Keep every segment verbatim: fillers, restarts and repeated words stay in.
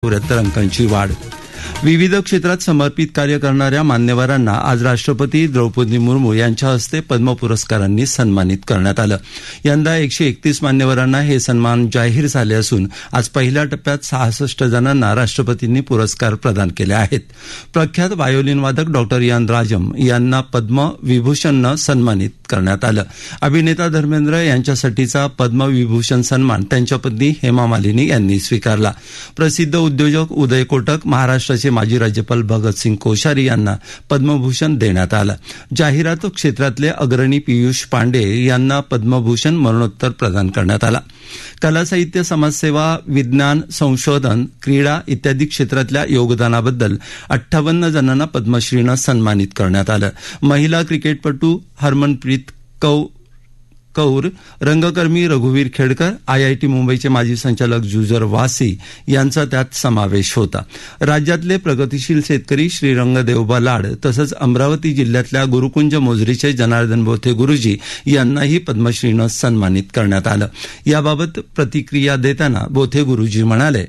चौऱ्याहत्तर अंकांची वाढ. विविध क्षेत्रात समर्पित कार्य करणाऱ्या मान्यवरांना आज राष्ट्रपती द्रौपदी मुर्मू यांच्या हस्ते पद्म पुरस्कारांनी सन्मानित करण्यात आलं. यंदा एकशे एकतीस मान्यवरांना हे सन्मान जाहीर झाले असून आज पहिल्या टप्प्यात सहासष्ट जणांना राष्ट्रपतींनी पुरस्कार प्रदान केले आहेत. प्रख्यात व्हायोलिन वादक डॉक्टर यान राजम यांना पद्म विभूषणनं सन्मानित करण्यात आलं. अभिनेता धर्मेंद्र यांच्यासाठीचा पद्म विभूषण सन्मान त्यांच्या पत्नी हेमा मालिनी यांनी स्वीकारला. प्रसिद्ध उद्योजक उदय कोटक, महाराष्ट्राचे माजी राज्यपाल भगतसिंग कोश्यारी यांना पद्मभूषण देण्यात आलं. जाहिरात क्षेत्रातले अग्रणी पियुष पांडे यांना पद्मभूषण मरणोत्तर प्रदान करण्यात आला. कला, साहित्य, समाजसेवा, विज्ञान, संशोधन, क्रीडा इत्यादी क्षेत्रातल्या योगदानाबद्दल अठ्ठावन्न जणांना पद्मश्रीनं सन्मानित करण्यात आलं. महिला क्रिकेटपटू हरमनप्रीत कौ कौर, रंगकर्मी रघुवीर खेडकर, आयआयटी मुंबईचे माजी संचालक जुजर वासी यांचा त्यात समावेश होता. राज्यातले प्रगतिशील शेतकरी श्रीरंग देवबा लाड तसंच अमरावती जिल्ह्यातल्या गुरुकुंज मोझरीचे जनार्दन बोथे गुरुजी यांनाही पद्मश्रीनं सन्मानित करण्यात आलं. याबाबत प्रतिक्रिया देताना बोथे गुरुजी म्हणाले,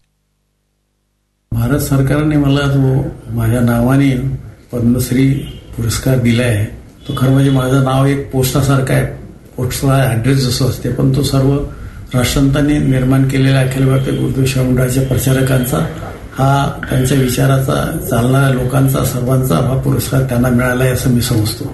भारत सरकारने मला जो माझ्या नावाने पद्मश्री पुरस्कार दिला आहे तो खरं म्हणजे माझं नाव एक पोस्टासारखं आहे, पोस्टला ऍड्रेस जसं असते, पण तो सर्व राष्ट्रसंतांनी निर्माण केलेल्या अखिल भारतीय गुरुदेव शिवाजी मंडळाच्या प्रचारकांचा, हा त्यांच्या विचाराचा चालणाऱ्या लोकांचा सर्वांचा हा पुरस्कार त्यांना मिळाला आहे असं मी समजतो.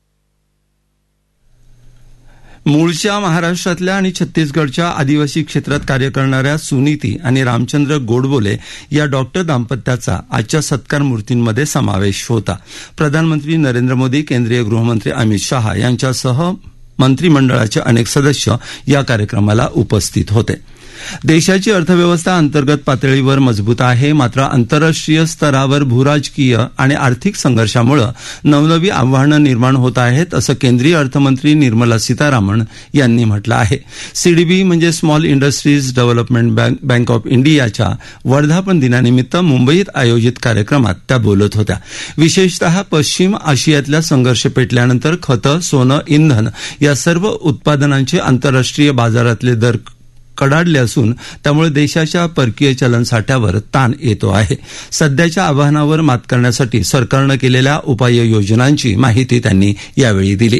मूळच्या महाराष्ट्रातल्या आणि छत्तीसगडच्या आदिवासी क्षेत्रात कार्य करणाऱ्या सुनीती आणि रामचंद्र गोडबोले या डॉक्टर दाम्पत्याचा आजच्या सत्कार मूर्तींमध्ये समावेश होता. प्रधानमंत्री नरेंद्र मोदी, केंद्रीय गृहमंत्री अमित शहा यांच्यासह मंत्रिमंडळाचे अनेक सदस्य या कार्यक्रमाला उपस्थित होते. देशाची अर्थव्यवस्था अंतर्गत पातळीवर मजबूत आहे, मात्र आंतरराष्ट्रीय स्तरावर भूराजकीय आणि आर्थिक संघर्षामुळे नवनवी आव्हानं निर्माण होत आहेत असं केंद्रीय अर्थमंत्री निर्मला सीतारामन यांनी म्हटलं आहे. सीडीबी म्हणजे small industries development bank, bank of इंडियाच्या वर्धापन दिनानिमित्त मुंबईत आयोजित कार्यक्रमात त्या बोलत होत्या. विशेषतः पश्चिम आशियातल्या संघर्ष पेटल्यानंतर खतं, सोनं, इंधन या सर्व उत्पादनांचे आंतरराष्ट्रीय बाजारातले दर कडाडले असून त्यामुळे देशाच्या परकीय चलन साठ्यावर ताण येतो आहे. सध्याच्या आव्हानावर मात करण्यासाठी सरकारनं केलेल्या उपाययोजनांची माहिती त्यांनी यावेळी दिली.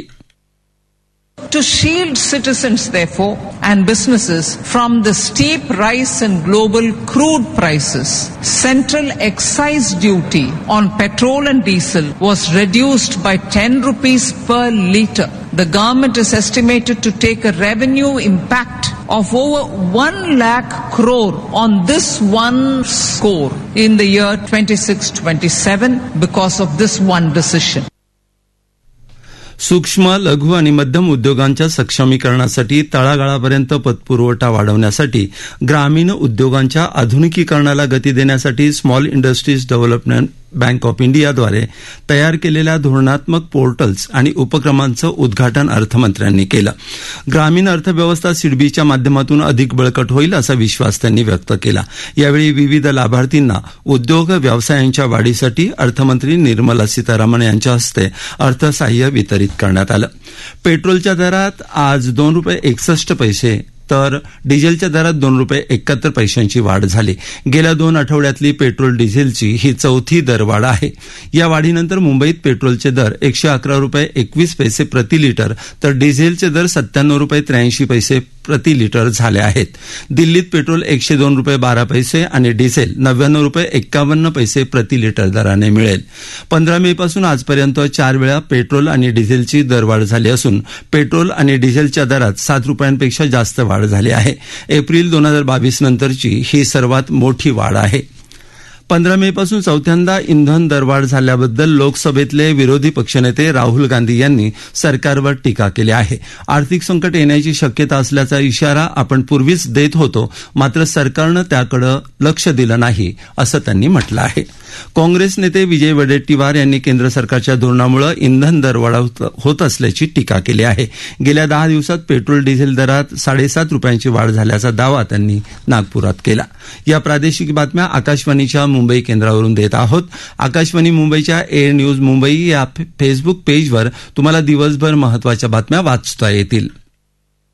To shield citizens, therefore, and businesses from the steep rise in global crude prices, central excise duty on petrol and diesel was reduced by ten rupees per litre. The government is estimated to take a revenue impact of over one lakh crore on this one score in the year twenty-six twenty-seven because of this one decision. सूक्ष्म, लघु आणि मध्यम उद्योगांच्या सक्षमीकरणासाठी तळागाळापर्यंत पतपुरवठा वाढवण्यासाठी ग्रामीण उद्योगांच्या आधुनिकीकरणाला गती देण्यासाठी small industries development bank of इंडियाद्वारे तयार केलेल्या धोरणात्मक पोर्टल्स आणि उपक्रमांचं उद्घाटन अर्थमंत्र्यांनी केलं. ग्रामीण अर्थव्यवस्था सिडबीच्या माध्यमातून अधिक बळकट होईल असा विश्वास त्यांनी व्यक्त केला. यावेळी विविध लाभार्थींना उद्योग व्यवसायांच्या वाढीसाठी अर्थमंत्री निर्मला सीतारामन यांच्या हस्ते अर्थसहाय्य वितरित करण्यात आलं. पेट्रोलच्या दरात आज दोन रुपये एकसष्ट पैसे तर डिझेलच्या दरात दोन रुपये एकाहत्तर पैशांची वाढ झाली. गेल्या दोन आठवड्यातली पेट्रोल डिझेलची ही चौथी दरवाढ आहे. या वाढीनंतर मुंबईत पेट्रोलचे दर एकशे अकरा रुपये एकवीस पैसे प्रति लिटर तर डिझेलचे दर सत्त्याण्णव रुपये त्र्याऐंशी पैसे प्रति लिटर झाले आहेत. दिल्लीत पेट्रोल एकशे दोन रुपये बारा पैसे आणि डिझेल नव्याण्णव रुपये एक्कावन्न पैसे प्रति लिटर दराने मिळेल. पंधरा मे पासून आजपर्यंत चार वेळा पेट्रोल आणि डिझेलची दरवाढ झाली असून पेट्रोल आणि डिझेलच्या दरात सात रुपयांपेक्षा जास्त वाढ झाली आहे. एप्रिल दोन हजार बावीस नंतरची ही सर्वात मोठी वाढ आहे. पंधरा मे पासून चौथ्यांदा इंधन दरवाढ झाल्याबद्दल लोकसभेतले विरोधी पक्षनेते राहुल गांधी यांनी सरकारवर टीका केली आहे. आर्थिक संकट येण्याची शक्यता असल्याचा इशारा आपण पूर्वीच देत होतो, मात्र सरकारनं त्याकडे लक्ष दिलं नाही असं त्यांनी म्हटलं आहे. काँग्रेस नेते विजय वडेट्टीवार यांनी केंद्र सरकारच्या धोरणामुळे इंधन दरवाढ होत असल्याची टीका केली आहे. गेल्या दहा दिवसात पेट्रोल डिझेल दरात साडेसात रुपयांची वाढ झाल्याचा दावा त्यांनी नागपुरात केला. या प्रादेशिक बातम्या आकाशवाणीच्या मुंबई केंद्रावरून देत आहोत. आकाशवाणी मुंबईच्या एअर न्यूज मुंबई या फेसबुक पेजवर तुम्हाला दिवसभर महत्वाच्या बातम्या वाचता येतील.